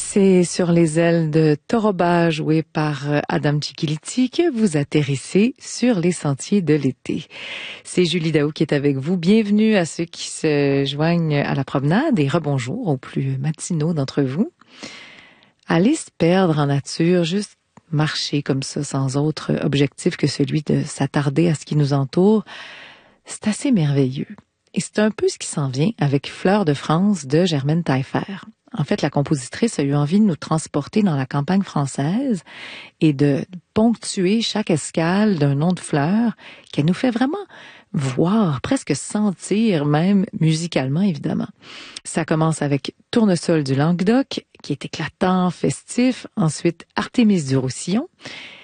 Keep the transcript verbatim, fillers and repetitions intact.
C'est sur les ailes de Toroba, joué par Adam Cikiliti, que vous atterrissez sur les sentiers de l'été. C'est Julie Daou qui est avec vous. Bienvenue à ceux qui se joignent à la promenade et rebonjour aux plus matinaux d'entre vous. Aller se perdre en nature, juste marcher comme ça sans autre objectif que celui de s'attarder à ce qui nous entoure, c'est assez merveilleux. Et c'est un peu ce qui s'en vient avec Fleurs de France de Germaine Taillefer. En fait, la compositrice a eu envie de nous transporter dans la campagne française et de ponctuer chaque escale d'un nom de fleur qu'elle nous fait vraiment voir, presque sentir même musicalement évidemment. Ça commence avec Tournesol du Languedoc, qui est éclatant, festif. Ensuite, Artémise du Roussillon.